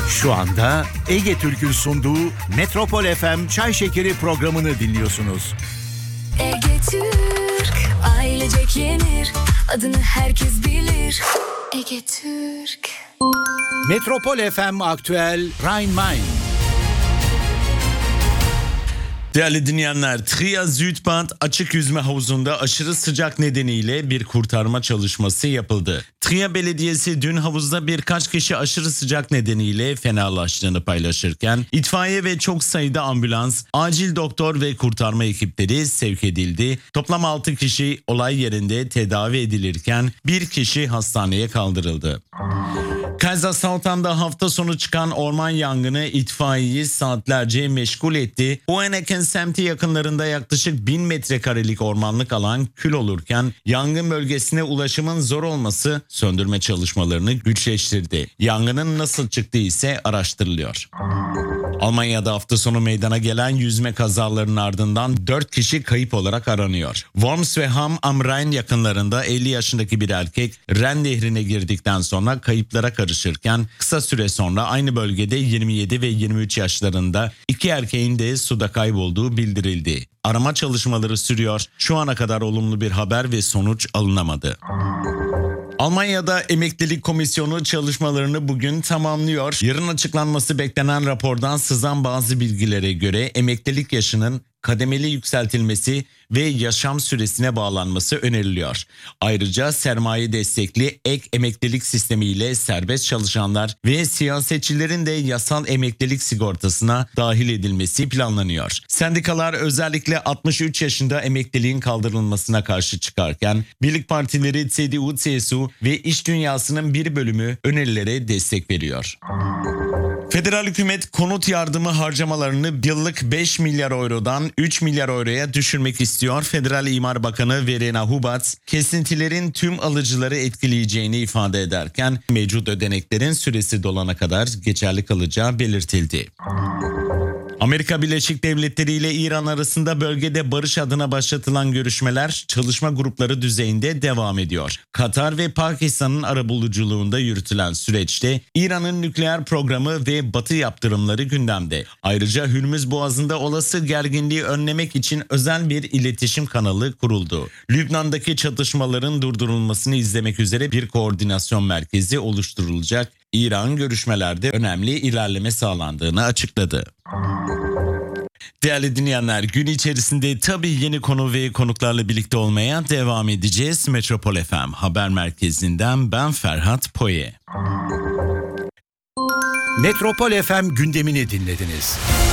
Şu anda Ege Türk'ün sunduğu Metropol FM Çay Şekeri programını dinliyorsunuz. Ege Türk, ailecek yenir, adını herkes bilir. Ege Türk. Metropol FM Aktüel Rhein-Main. Değerli dinleyenler, Trier Südbad açık yüzme havuzunda aşırı sıcak nedeniyle bir kurtarma çalışması yapıldı. Trier Belediyesi dün havuzda birkaç kişi aşırı sıcak nedeniyle fenalaştığını paylaşırken itfaiye ve çok sayıda ambulans, acil doktor ve kurtarma ekipleri sevk edildi. Toplam 6 kişi olay yerinde tedavi edilirken bir kişi hastaneye kaldırıldı. Kaiserslautern'da hafta sonu çıkan orman yangını itfaiyeyi saatlerce meşgul etti. Hoheneken semti yakınlarında yaklaşık 1000 metrekarelik ormanlık alan kül olurken yangın bölgesine ulaşımın zor olması söndürme çalışmalarını güçleştirdi. Yangının nasıl çıktığı ise araştırılıyor. Almanya'da hafta sonu meydana gelen yüzme kazalarının ardından 4 kişi kayıp olarak aranıyor. Worms ve Ham am Rhein yakınlarında 50 yaşındaki bir erkek Ren Nehri'ne girdikten sonra kayıplara karışırken kısa süre sonra aynı bölgede 27 ve 23 yaşlarında 2 erkeğin de suda kaybolduğu bildirildi. Arama çalışmaları sürüyor. Şu ana kadar olumlu bir haber ve sonuç alınamadı. Almanya'da Emeklilik Komisyonu çalışmalarını bugün tamamlıyor. Yarın açıklanması beklenen rapordan sızan bazı bilgilere göre emeklilik yaşının kademeli yükseltilmesi ve yaşam süresine bağlanması öneriliyor. Ayrıca sermaye destekli ek emeklilik sistemiyle serbest çalışanlar ve siyasetçilerin de yasal emeklilik sigortasına dahil edilmesi planlanıyor. Sendikalar özellikle 63 yaşında emekliliğin kaldırılmasına karşı çıkarken Birlik Partileri CDU, CSU ve iş dünyasının bir bölümü önerilere destek veriyor. Federal hükümet konut yardımı harcamalarını yıllık 5 milyar eurodan 3 milyar euroya düşürmek istiyor. Federal İmar Bakanı Verena Hubat, kesintilerin tüm alıcıları etkileyeceğini ifade ederken mevcut ödeneklerin süresi dolana kadar geçerli kalacağı belirtildi. Amerika Birleşik Devletleri ile İran arasında bölgede barış adına başlatılan görüşmeler çalışma grupları düzeyinde devam ediyor. Katar ve Pakistan'ın arabuluculuğunda yürütülen süreçte İran'ın nükleer programı ve Batı yaptırımları gündemde. Ayrıca Hürmüz Boğazı'nda olası gerginliği önlemek için özel bir iletişim kanalı kuruldu. Lübnan'daki çatışmaların durdurulmasını izlemek üzere bir koordinasyon merkezi oluşturulacak. İran görüşmelerde önemli ilerleme sağlandığını açıkladı. Değerli dinleyenler, gün içerisinde tabii yeni konu ve konuklarla birlikte olmaya devam edeceğiz. Metropol FM Haber Merkezi'nden ben Ferhat Poye. Metropol FM gündemini dinlediniz.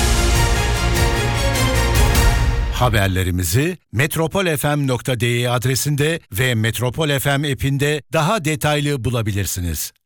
Haberlerimizi metropolfm.de adresinde ve Metropol FM app'inde daha detaylı bulabilirsiniz.